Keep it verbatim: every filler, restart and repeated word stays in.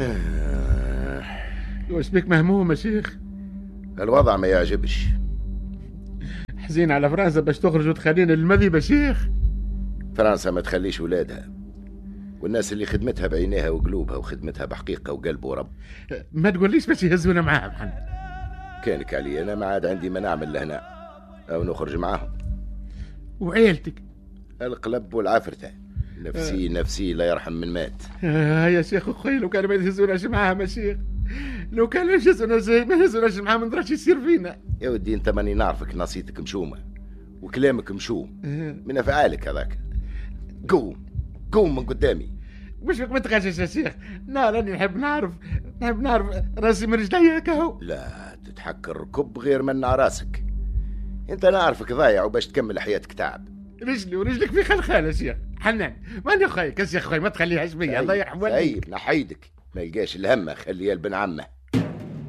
آه. واش بك مهموم يا شيخ؟ الوضع ما يعجبش. حزين على فرنسا باش تخرج وتخلينا للمذيب يا شيخ. فرنسا ما تخليش ولادها، والناس اللي خدمتها بعينيها وقلوبها وخدمتها بحقيقة وقلب ورب. ما تقوليش باش يهزونا معاها محمد. كانك علي انا ما عاد عندي ما نعمل لهنا او نخرج معاهم. وعيلتك؟ القلب والعفرته. نفسي نفسي لا يرحم من مات. آه يا شيخ اخوي لو كان ما يهزوناش معاهم يا شيخ، لو كان ما يهزوناش ما يهزوناش معاهم ما ندراش يصير فينا. يا ودي انت ماني نعرفك، نصيتك مشومه وكلامك مشوم من افعالك هذاك. قوم قوم من قدامي. مش بك ما تغشش يا شيخ، لا راني نحب نعرف نحب نعرف راسي من رجلي كهو. لا تتحك الركب غير من راسك. انت نعرفك ضايع وباش تكمل حياتك تعب. رجلي ورجلك في خلخال يا شيخ حنان. ماني خايك يا شيخ خويا ما تخليهاش بيا الله يرحم والديك. طيب نحيدك ما يلقاش الهمه خليها لبن عمه.